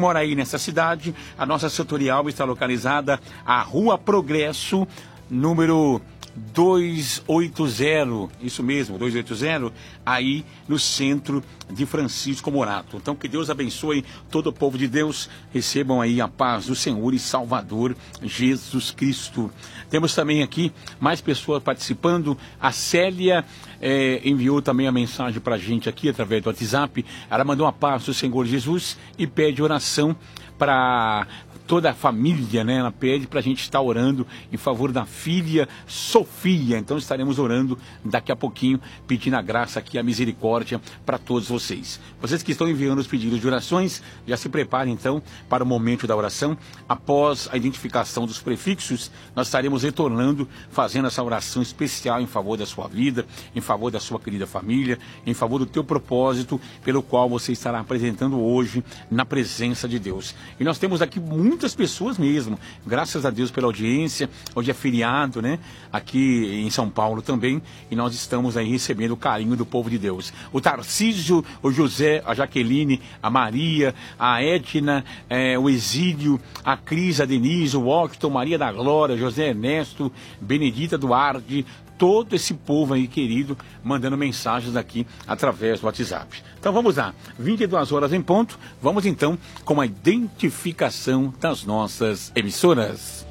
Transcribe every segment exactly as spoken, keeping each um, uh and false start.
mora aí nessa cidade, a nossa setorial está localizada à Rua Progresso, número duzentos e oitenta, isso mesmo, duzentos e oitenta, aí no centro de Francisco Morato. Então, que Deus abençoe todo o povo de Deus, recebam aí a paz do Senhor e Salvador Jesus Cristo. Temos também aqui mais pessoas participando. A Célia eh, enviou também a mensagem para a gente aqui através do WhatsApp. Ela mandou a paz do Senhor Jesus e pede oração para toda a família, né? Ela pede para a gente estar orando em favor da filha Sofia. Então estaremos orando daqui a pouquinho, pedindo a graça aqui, a misericórdia para todos vocês. Vocês que estão enviando os pedidos de orações, já se preparem então para o momento da oração. Após a identificação dos prefixos, nós estaremos retornando, fazendo essa oração especial em favor da sua vida, em favor da sua querida família, em favor do teu propósito, pelo qual você estará apresentando hoje na presença de Deus. E nós temos aqui muito muitas pessoas mesmo, graças a Deus pela audiência. Hoje é feriado, né? Aqui em São Paulo também, e nós estamos aí recebendo o carinho do povo de Deus. O Tarcísio, o José, a Jaqueline, a Maria, a Edna, eh, o Exílio, a Cris, a Denise, o Octon, Maria da Glória, José Ernesto, Benedita Duarte, todo esse povo aí querido, mandando mensagens aqui através do WhatsApp. Então vamos lá, vinte e duas horas em ponto, vamos então com a identificação das nossas emissoras.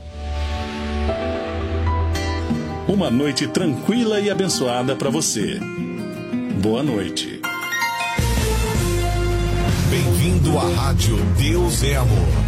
Uma noite tranquila e abençoada para você. Boa noite. Bem-vindo à Rádio Deus é Amor.